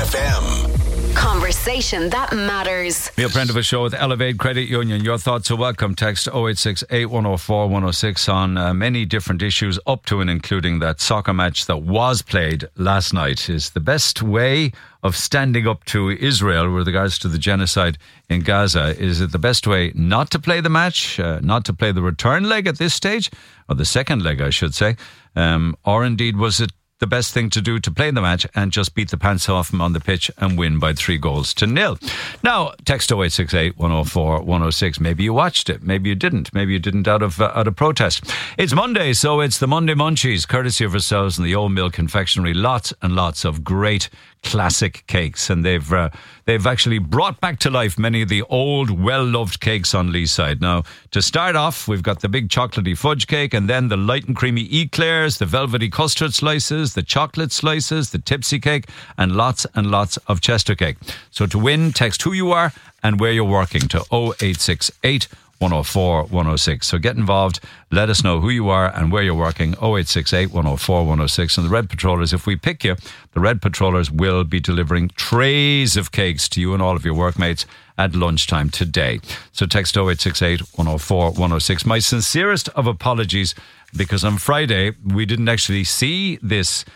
FM. Conversation that matters. Neil Prent of a show with Elevate Credit Union. Your thoughts are welcome. Text 086 8104 106 on many different issues, up to and including that soccer match that was played last night. Is the best way of standing up to Israel with regards to the genocide in Gaza? Is it the best way not to play the match, not to play the return leg at this stage, or the second leg, I should say? Or indeed, was it the best thing to do to play the match and just beat the pants off them on the pitch and win by 3-0? Now, text 0868 104 106. Maybe you watched it. Maybe you didn't. Maybe you didn't out of protest. It's Monday, so it's the Monday Munchies, courtesy of ourselves and the Old Mill Confectionery. Lots and lots of great classic cakes, and they've actually brought back to life many of the old well-loved cakes on Leeside. Now, to start off, we've got the big chocolatey fudge cake, and then the light and creamy eclairs, the velvety custard slices, the chocolate slices, the tipsy cake, and lots of Chester cake. So to win, text who you are and where you're working to 0868 104 106. So get involved, let us know who you are and where you're working. 0868 104 106. And the Red Patrollers, if we pick you, the Red Patrollers will be delivering trays of cakes to you and all of your workmates at lunchtime today. So text 0868 104 106. My sincerest of apologies, because on Friday we didn't actually see this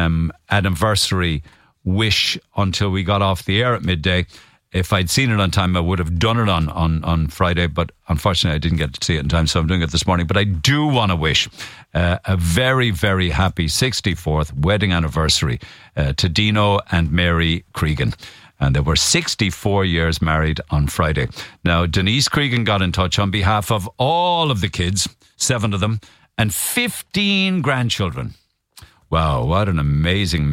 anniversary wish until we got off the air at midday. If I'd seen it on time, I would have done it on Friday, but unfortunately I didn't get to see it in time, so I'm doing it this morning. But I do want to wish a very, very happy 64th wedding anniversary to Dino and Mary Cregan. And they were 64 years married on Friday. Now, Denise Cregan got in touch on behalf of all of the kids, 7 of them, and 15 grandchildren. Wow, what an amazing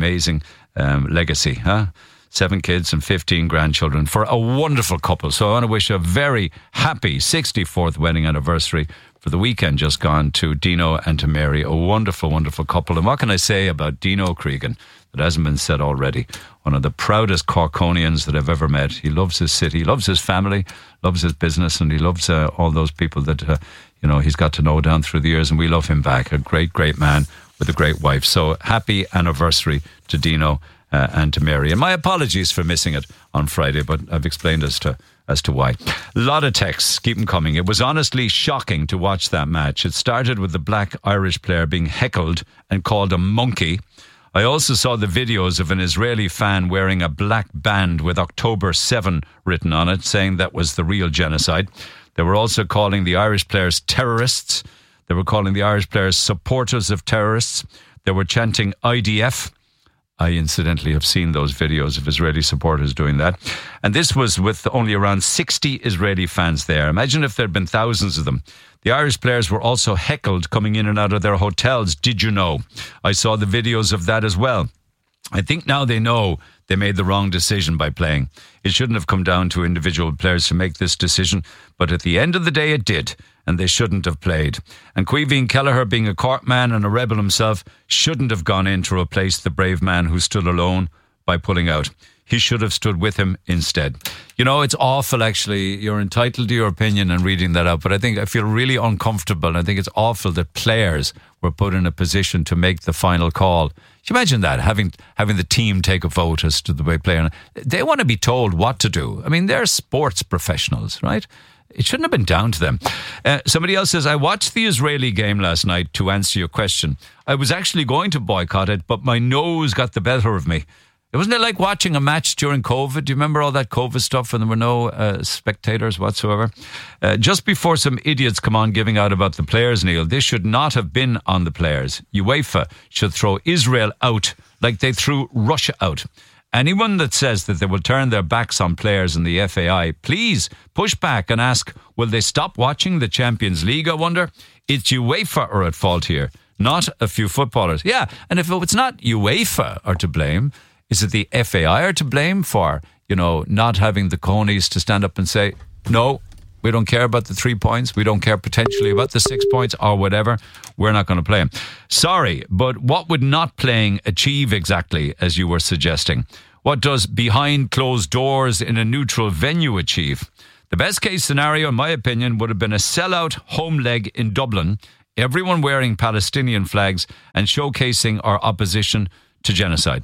legacy, huh? 7 kids and 15 grandchildren for a wonderful couple. So I want to wish a very happy 64th wedding anniversary for the weekend just gone to Dino and to Mary. A wonderful, wonderful couple. And what can I say about Dino Cregan that hasn't been said already? One of the proudest Corkonians that I've ever met. He loves his city, he loves his family, loves his business, and he loves all those people that he's got to know down through the years, and we love him back. A great man with a great wife. So happy anniversary to Dino and to Mary. And my apologies for missing it on Friday, but I've explained as to why. A lot of texts, keep them coming. It was honestly shocking to watch that match. It started with the black Irish player being heckled and called a monkey. I also saw the videos of an Israeli fan wearing a black band with October 7 written on it, saying that was the real genocide. They were also calling the Irish players terrorists. They were calling the Irish players supporters of terrorists. They were chanting IDF. I incidentally have seen those videos of Israeli supporters doing that. And this was with only around 60 Israeli fans there. Imagine if there had been thousands of them. The Irish players were also heckled coming in and out of their hotels. Did you know? I saw the videos of that as well. I think now they know they made the wrong decision by playing. It shouldn't have come down to individual players to make this decision, but at the end of the day it did, and they shouldn't have played. And Caoimhín Kelleher, being a Cork man and a rebel himself, shouldn't have gone in to replace the brave man who stood alone by pulling out. He should have stood with him instead. You know, it's awful, actually. You're entitled to your opinion and reading that out, but I feel really uncomfortable, and I think it's awful that players were put in a position to make the final call. Can you imagine that, having the team take a vote as to the way playing? They want to be told what to do. I mean, they're sports professionals, right? It shouldn't have been down to them. Somebody else says, I watched the Israeli game last night to answer your question. I was actually going to boycott it, but my nose got the better of me. Wasn't it like watching a match during COVID? Do you remember all that COVID stuff when there were no spectators whatsoever? Just before some idiots come on giving out about the players, Neil, this should not have been on the players. UEFA should throw Israel out like they threw Russia out. Anyone that says that they will turn their backs on players in the FAI, please push back and ask, will they stop watching the Champions League, I wonder? It's UEFA are at fault here, not a few footballers. Yeah, and if it's not UEFA are to blame, is it the FAI are to blame for, not having the cojones to stand up and say, no, we don't care about the 3 points. We don't care potentially about the 6 points or whatever. We're not going to play them. Sorry, but what would not playing achieve exactly, as you were suggesting? What does behind closed doors in a neutral venue achieve? The best case scenario, in my opinion, would have been a sellout home leg in Dublin, everyone wearing Palestinian flags and showcasing our opposition to genocide.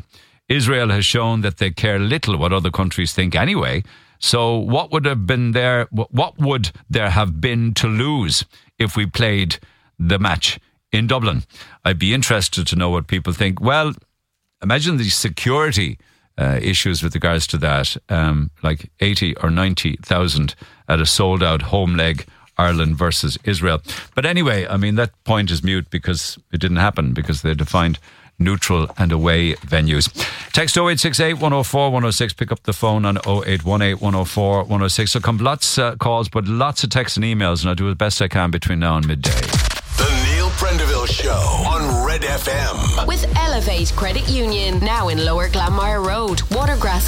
Israel has shown that they care little what other countries think anyway. So what would there have been to lose if we played the match in Dublin? I'd be interested to know what people think. Well, imagine the security issues with regards to that, like 80 or 90,000 at a sold-out home leg, Ireland versus Israel. But anyway, I mean, that point is moot because it didn't happen, because they defined neutral and away venues. Text 0868 104 106. Pick up the phone on 0818 104 106. So come lots calls, but lots of texts and emails, and I'll do the best I can between now and midday. The Neil Prendeville Show on Red FM. With Elevate Credit Union, now in Lower Glanmire Road, Watergrass